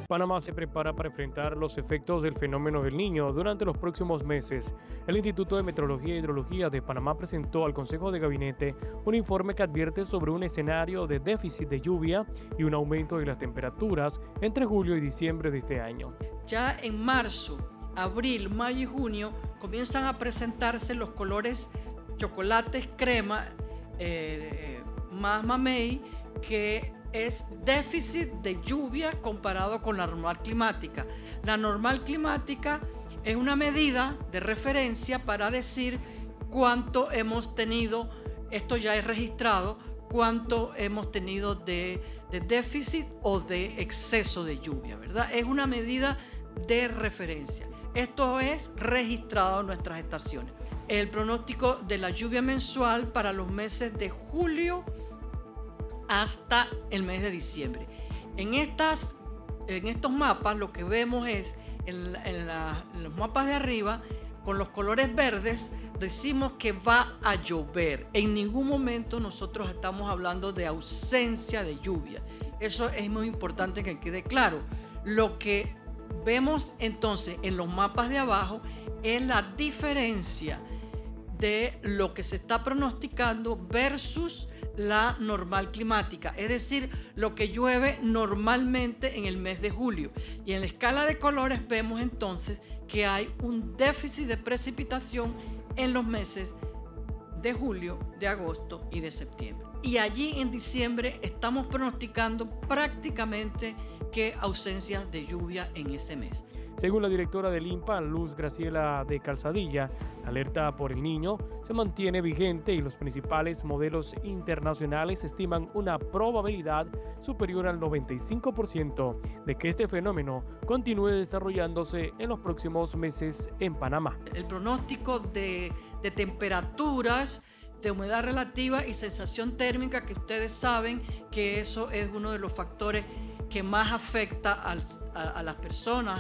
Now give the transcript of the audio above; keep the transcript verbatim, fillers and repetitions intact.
Panamá se prepara para enfrentar los efectos del fenómeno del Niño durante los próximos meses. El Instituto de Meteorología e Hidrología de Panamá presentó al Consejo de Gabinete un informe que advierte sobre un escenario de déficit de lluvia y un aumento de las temperaturas entre julio y diciembre de este año. Ya en marzo, abril, mayo y junio comienzan a presentarse los colores chocolates, crema, eh, más mamey, que es déficit de lluvia comparado con la normal climática. La normal climática es una medida de referencia para decir cuánto hemos tenido, esto ya es registrado, cuánto hemos tenido de, de déficit o de exceso de lluvia, ¿verdad? Es una medida de referencia. Esto es registrado en nuestras estaciones. El pronóstico de la lluvia mensual para los meses de julio hasta el mes de diciembre. En, estas, en estos mapas lo que vemos es, en, en, la, en los mapas de arriba, con los colores verdes, decimos que va a llover. En ningún momento nosotros estamos hablando de ausencia de lluvia. Eso es muy importante que quede claro. Lo que vemos entonces en los mapas de abajo es la diferencia de lo que se está pronosticando versus la normal climática, es decir, lo que llueve normalmente en el mes de julio. Y en la escala de colores vemos entonces que hay un déficit de precipitación en los meses de julio, de agosto y de septiembre. Y allí en diciembre estamos pronosticando prácticamente que ausencia de lluvia en ese mes. Según la directora del INPA, Luz Graciela de Calzadilla, la alerta por el Niño se mantiene vigente y los principales modelos internacionales estiman una probabilidad superior al noventa y cinco por ciento de que este fenómeno continúe desarrollándose en los próximos meses en Panamá. El pronóstico de, de temperaturas, de humedad relativa y sensación térmica, que ustedes saben que eso es uno de los factores que más afecta al, a, a las personas,